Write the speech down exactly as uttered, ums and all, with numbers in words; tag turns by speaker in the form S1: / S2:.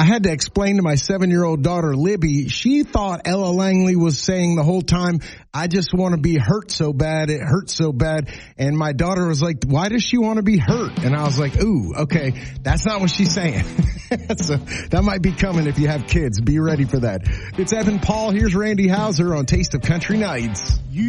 S1: I had to explain to my seven-year-old daughter, Libby, she thought Ella Langley was saying the whole time, I just want to be hurt so bad, it hurts so bad. And my daughter was like, why does she want to be hurt? And I was like, ooh, okay, that's not what she's saying. So that might be coming if you have kids. Be ready for that. It's Evan Paul. Here's Randy Hauser on Taste of Country Nights. You